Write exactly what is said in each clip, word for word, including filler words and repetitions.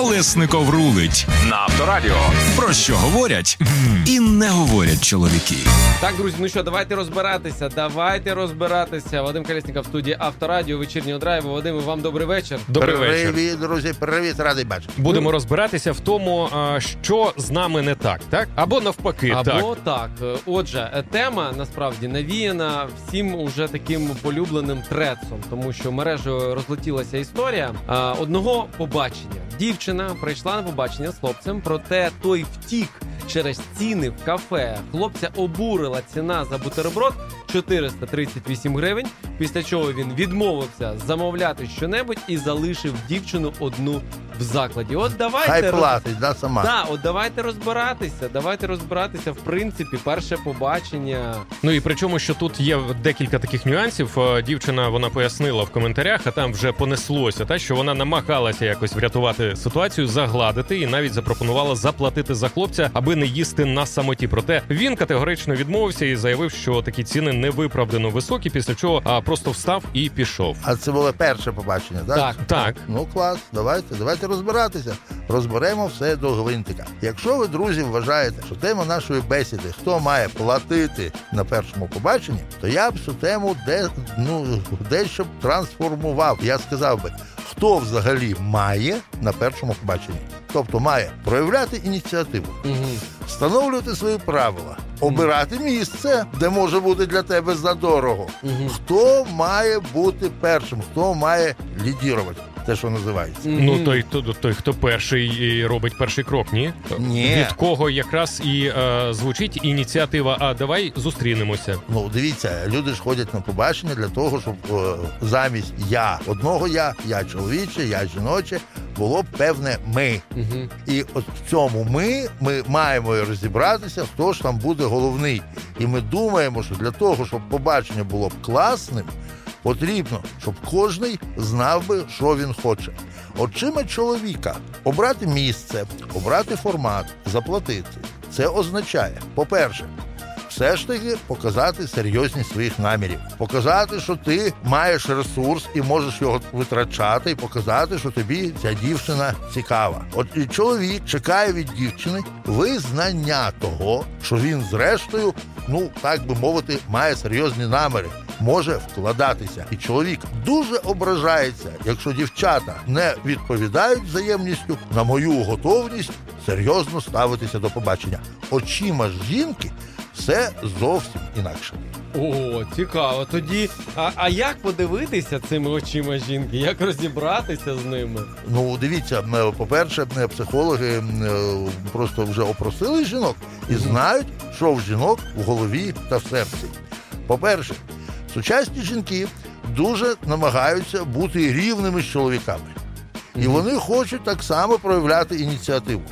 Колесников рулить на Авторадіо. Про що говорять і не говорять чоловіки. Так, друзі, ну що, давайте розбиратися, давайте розбиратися. Вадим Колєсніков в студії Авторадіо, вечірнього драйву. Вадим, вам добрий вечір. Добрий вечір. Привіт, друзі, привіт, радий бачити. Будемо розбиратися в тому, що з нами не так, так? Або навпаки, Або так. Або так. Отже, тема, насправді, навіяна всім уже таким полюбленим трецом, тому що мережею розлетілася історія а, одного побачення. Дівчина прийшла на побачення з хлопцем, проте той втік через ціни в кафе. Хлопця обурила ціна за бутерброд чотириста тридцять вісім гривень, після чого він відмовився замовляти щонебудь і залишив дівчину одну в закладі. От давайте Хай роз... платить, да, сама. Да, от давайте розбиратися, давайте розбиратися, в принципі, перше побачення. Ну і причому, що тут є декілька таких нюансів. Дівчина, вона пояснила в коментарях, а там вже понеслося, та, що вона намагалася якось врятувати ситуацію, загладити і навіть запропонувала заплатити за хлопця, аби не їсти на самоті. Проте він категорично відмовився і заявив, що такі ціни невиправдано високі, після чого а, просто встав і пішов. А це було перше побачення, так? Так. Так. Ну, клас, давайте, давайте розбиратися. Розберемо все до гвинтика. Якщо ви, друзі, вважаєте, що тема нашої бесіди, хто має платити на першому побаченні, то я б цю тему де, ну, дещо б трансформував. Я сказав би, хто взагалі має на першому побаченні. Тобто має проявляти ініціативу, Угу. встановлювати свої правила, обирати місце, де може бути для тебе задорого. Угу. Хто має бути першим, хто має лідірувати, те, що називається. Ну, той, той, той, хто перший і робить перший крок, ні? Ні. Від кого якраз і е, звучить ініціатива, а давай зустрінемося. Ну, дивіться, люди ж ходять на побачення для того, щоб е, замість я, одного я, я чоловіче, я жіноче, було певне ми. Угу. І от в цьому ми, ми маємо і розібратися, хто ж там буде головний. І ми думаємо, що для того, щоб побачення було б класним, потрібно, щоб кожний знав би, що він хоче. Очима чоловіка обрати місце, обрати формат, заплатити. Це означає, по-перше, все ж таки показати серйозність своїх намірів. Показати, що ти маєш ресурс і можеш його витрачати, і показати, що тобі ця дівчина цікава. От і чоловік чекає від дівчини визнання того, що він зрештою, ну, так би мовити, має серйозні наміри, може вкладатися. І чоловік дуже ображається, якщо дівчата не відповідають взаємністю на мою готовність серйозно ставитися до побачення. Очима жінки все зовсім інакше. О, цікаво. Тоді, а, а як подивитися цими очима жінки? Як розібратися з ними? Ну, дивіться, по-перше, психологи просто вже опросили жінок і знають, що в жінок в голові та в серці. По-перше, сучасні жінки дуже намагаються бути рівними з чоловіками. І вони хочуть так само проявляти ініціативу.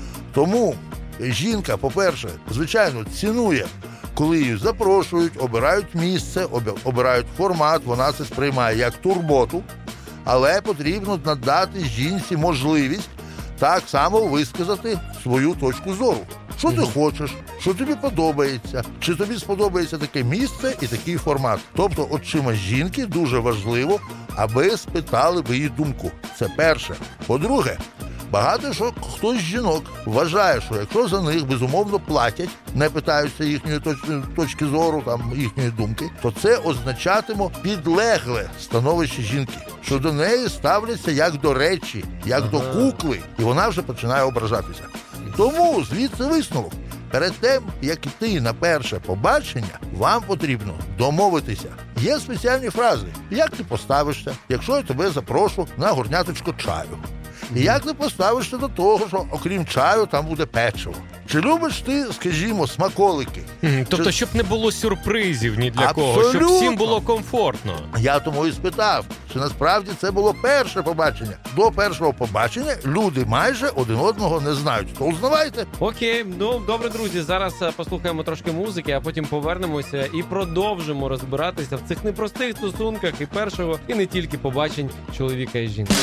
Тому жінка, по-перше, звичайно, цінує, коли її запрошують, обирають місце, обирають формат, вона це сприймає як турботу, але потрібно надати жінці можливість так само висказати свою точку зору. Що ти хочеш, що тобі подобається, чи тобі сподобається таке місце і такий формат. Тобто, очима жінки дуже важливо, аби спитали би її думку. Це перше. По-друге, багато що хтось з жінок вважає, що якщо за них безумовно платять, не питаються їхньої точ- точки зору, там, їхньої думки, то це означатиме підлегле становище жінки, що до неї ставляться як до речі, як ага. до кукли, і вона вже починає ображатися. Тому звідси висновок. Перед тим, як іти на перше побачення, вам потрібно домовитися. Є спеціальні фрази. Як ти поставишся, якщо я тебе запрошу на горняточку чаю? І як ти поставишся до того, що окрім чаю там буде печиво? Чи любиш ти, скажімо, смаколики? Тобто, Чи... щоб не було сюрпризів ні для Абсолютно. кого, щоб всім було комфортно. Я тому і спитав, чи насправді це було перше побачення. До першого побачення люди майже один одного не знають. То узнавайте. Окей, ну добре, друзі, зараз послухаємо трошки музики, а потім повернемося і продовжимо розбиратися в цих непростих стосунках і першого, і не тільки побачень чоловіка і жінки.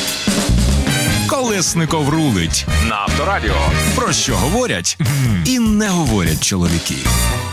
Колесников рулить на Авторадіо. Про що говорять і не говорять чоловіки.